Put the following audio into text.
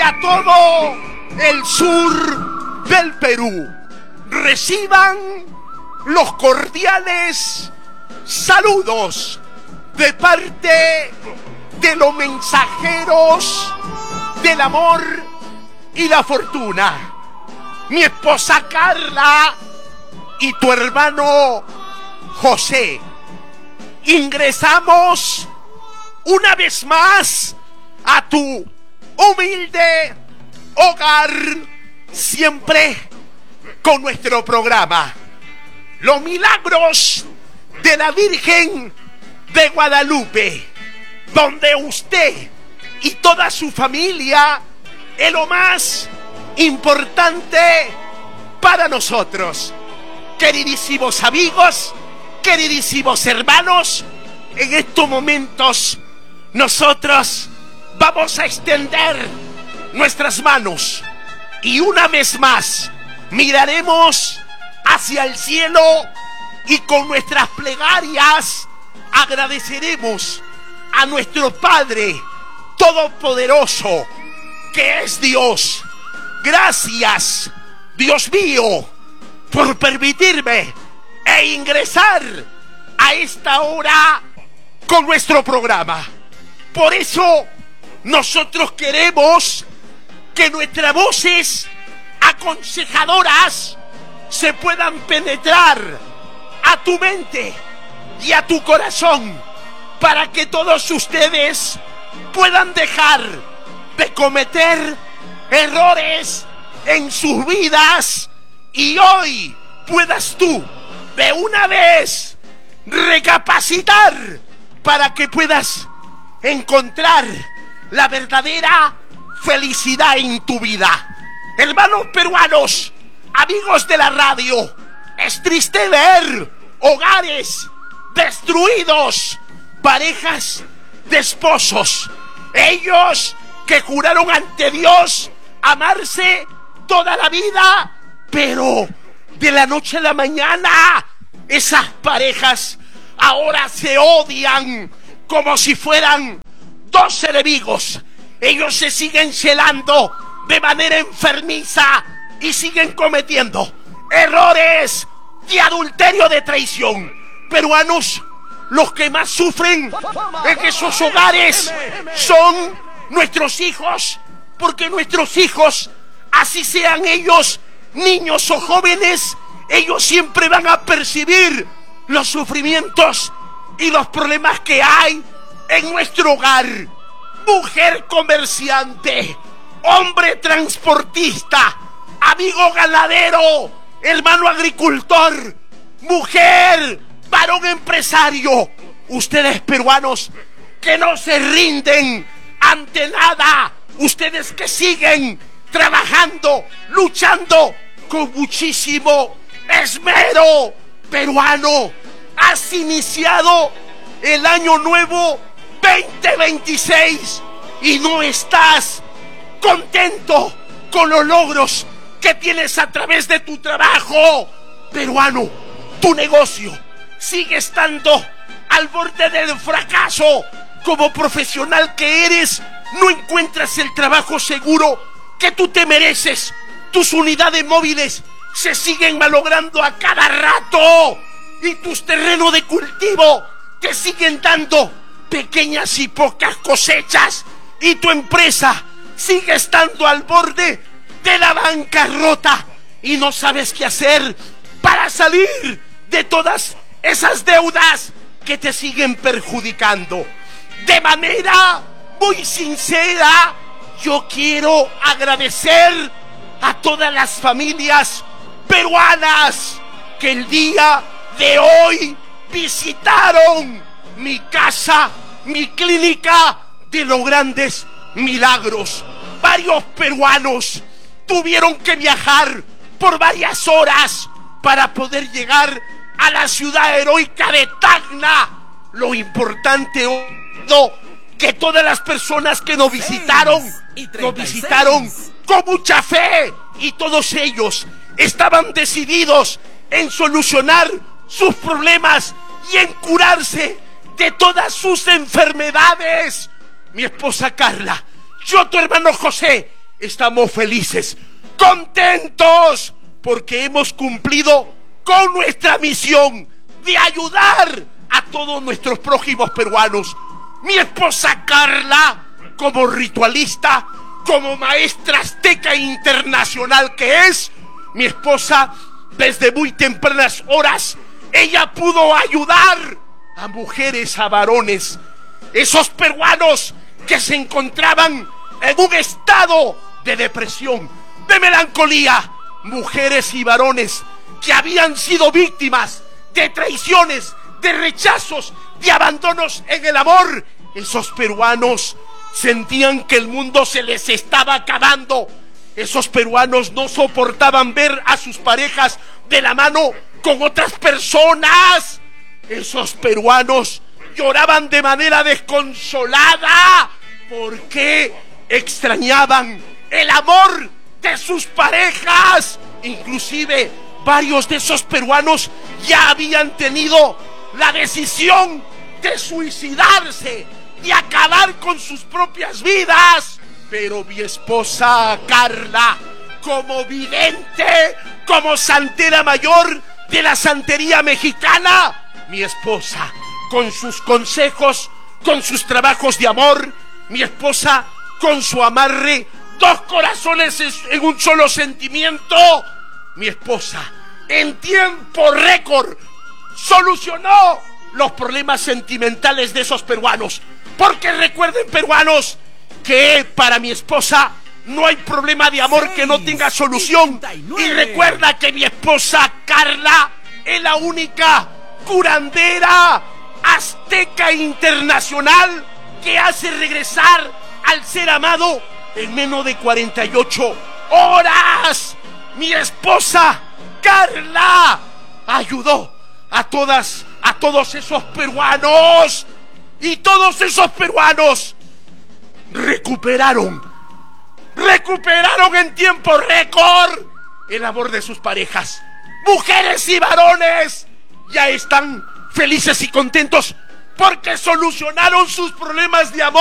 y a todo el sur del Perú. Reciban los cordiales saludos de parte de los mensajeros del amor y la fortuna. Mi esposa Carla y tu hermano José. Ingresamos una vez más a tu humilde hogar, siempre con nuestro programa Los Milagros de la Virgen de Guadalupe, donde usted y toda su familia es lo más importante para nosotros. Queridísimos amigos, queridísimos hermanos, en estos momentos nosotros vamos a extender nuestras manos y una vez más miraremos hacia el cielo y con nuestras plegarias agradeceremos a nuestro Padre Todopoderoso, que es Dios. Gracias, Dios mío, por permitirme ingresar a esta hora con nuestro programa. Por eso nosotros queremos que nuestras voces aconsejadoras se puedan penetrar a tu mente y a tu corazón, para que todos ustedes puedan dejar de cometer errores en sus vidas y hoy puedas tú de una vez recapacitar para que puedas encontrar la verdadera felicidad en tu vida. Hermanos peruanos, amigos de la radio, es triste ver hogares destruidos, parejas de esposos, ellos que juraron ante Dios amarse toda la vida, pero de la noche a la mañana esas parejas ahora se odian como si fueran dos enemigos. Ellos se siguen celando de manera enfermiza y siguen cometiendo errores de adulterio, de traición. Peruanos, los que más sufren en esos hogares son nuestros hijos, porque nuestros hijos, así sean ellos niños o jóvenes, ellos siempre van a percibir los sufrimientos y los problemas que hay en nuestro hogar. Mujer comerciante, hombre transportista, amigo ganadero, hermano agricultor, mujer, varón empresario, ustedes peruanos que no se rinden ante nada, ustedes que siguen trabajando, luchando con muchísimo esmero. Peruano, has iniciado el año nuevo 2026 y no estás contento con los logros que tienes a través de tu trabajo. Peruano, tu negocio sigue estando al borde del fracaso. Como profesional que eres, no encuentras el trabajo seguro que tú te mereces. Tus unidades móviles se siguen malogrando a cada rato y tus terrenos de cultivo te siguen dando pequeñas y pocas cosechas y tu empresa sigue estando al borde de la bancarrota y no sabes qué hacer para salir de todas esas deudas que te siguen perjudicando. De manera muy sincera, yo quiero agradecer a todas las familias peruanas que el día de hoy visitaron mi casa, mi clínica de los grandes milagros. Varios peruanos tuvieron que viajar por varias horas para poder llegar a la ciudad heroica de Tacna. Lo importante que todas las personas que nos visitaron con mucha fe y todos ellos estaban decididos en solucionar sus problemas y en curarse de todas sus enfermedades. Mi esposa Carla, yo tu hermano José, estamos felices, contentos, porque hemos cumplido con nuestra misión de ayudar a todos nuestros prójimos peruanos. Mi esposa Carla, como ritualista, como maestra azteca internacional que es, mi esposa, desde muy tempranas horas, ella pudo ayudar a mujeres, a varones, esos peruanos que se encontraban en un estado de depresión, de melancolía, mujeres y varones que habían sido víctimas de traiciones, de rechazos, de abandonos en el amor. Esos peruanos sentían que el mundo se les estaba acabando. Esos peruanos no soportaban ver a sus parejas de la mano con otras personas. Esos peruanos lloraban de manera desconsolada porque extrañaban el amor de sus parejas. Inclusive varios de esos peruanos ya habían tenido la decisión de suicidarse, de acabar con sus propias vidas. Pero mi esposa Carla, como vidente, como santera mayor de la santería mexicana, mi esposa, con sus consejos, con sus trabajos de amor, mi esposa, con su amarre, dos corazones en un solo sentimiento, mi esposa, en tiempo récord, solucionó los problemas sentimentales de esos peruanos. Porque recuerden, peruanos, que para mi esposa no hay problema de amor que no tenga solución. Y recuerda que mi esposa Carla es la única curandera azteca internacional que hace regresar al ser amado en menos de 48 horas. Mi esposa Carla ayudó a todos esos peruanos, y todos esos peruanos recuperaron en tiempo récord el amor de sus parejas. Mujeres y varones ya están felices y contentos porque solucionaron sus problemas de amor.